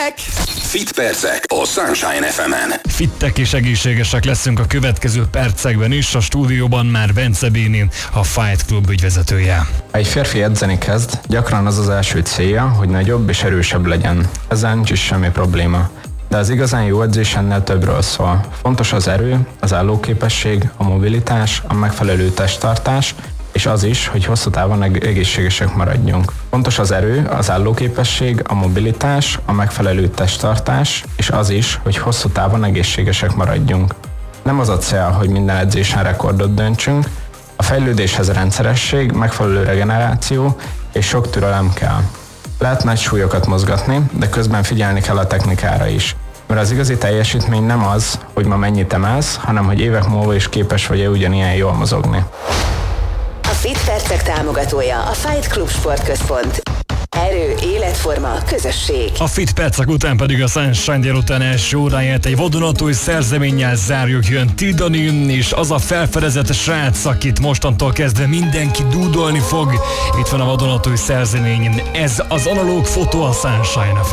percek! Fit percek a Sunshine FM-en. Fittek és egészségesek leszünk a következő percekben is. A stúdióban már Bence Béni, a Fight Club ügyvezetője. Ha egy férfi edzeni kezd, gyakran az első célja, hogy nagyobb és erősebb legyen. Ezzel nincs is semmi probléma. De az igazán jó edzés ennél többről szól. Fontos az erő, az állóképesség, a mobilitás, a megfelelő testtartás, és az is, hogy hosszú távon egészségesek maradjunk. Fontos az erő, az állóképesség, a mobilitás, a megfelelő testtartás, és az is, hogy hosszú távon egészségesek maradjunk. Nem az a cél, hogy minden edzésen rekordot döntsünk, a fejlődéshez rendszeresség, megfelelő regeneráció és sok türelem kell. Lehet nagy súlyokat mozgatni, de közben figyelni kell a technikára is. Mert az igazi teljesítmény nem az, hogy ma mennyit emelsz, hanem hogy évek múlva is képes vagy-e ugyanilyen jól mozogni. A Fit percek támogatója a Fight Club Sportközpont. Erő, életforma, közösség. A Fit percek után pedig a Sunshine délután első óráját egy vadonatúj szerzeménnyel zárjuk. Jön Tidani, és az a felfedezett srác, akit mostantól kezdve mindenki dúdolni fog. Itt van a vadonatúj szerzemény. Ez az analóg fotó a Sunshine.